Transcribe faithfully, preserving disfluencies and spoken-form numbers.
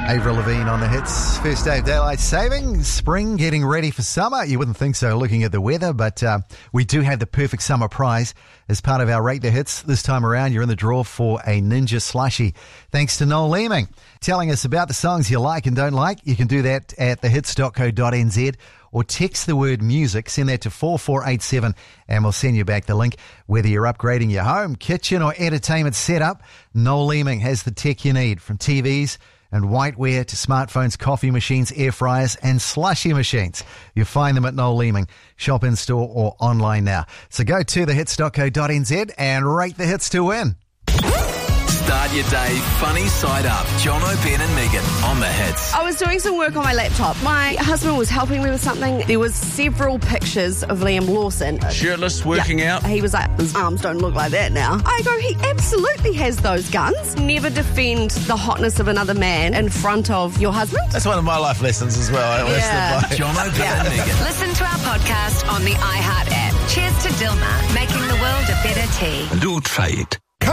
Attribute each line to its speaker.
Speaker 1: Avril Lavigne on the hits. First day of daylight saving. Spring getting ready for summer. You wouldn't think so looking at the weather, but uh, we do have the perfect summer prize as part of our Rate the Hits. This time around, you're in the draw for a Ninja Slushie. Thanks to Noel Leeming. Telling us about the songs you like and don't like. You can do that at the hits dot co dot n z or text the word music. Send that to four four eight seven and we'll send you back the link. Whether you're upgrading your home, kitchen or entertainment setup, Noel Leeming has the tech you need, from T Vs and whiteware to smartphones, coffee machines, air fryers and slushy machines. You'll find them at Noel Leeming. Shop in store or online now. So go to the hits dot co dot n z and rate the hits to win.
Speaker 2: Start your day funny side up. John O'Brien and Megan on the hits.
Speaker 3: I was doing some work on my laptop. My husband was helping me with something. There was several pictures of Liam Lawson.
Speaker 4: Shirtless, working
Speaker 3: yeah.
Speaker 4: out.
Speaker 3: He was like, his arms don't look like that now. I go, he absolutely has those guns. Never defend the hotness of another man in front of your husband.
Speaker 5: That's one of my life lessons as well. I always
Speaker 3: Yeah.
Speaker 5: live by.
Speaker 2: John O'Brien and Megan.
Speaker 6: Listen to our podcast on the iHeart app. Cheers to Dilmah, making the world a better tea.
Speaker 2: Do try it.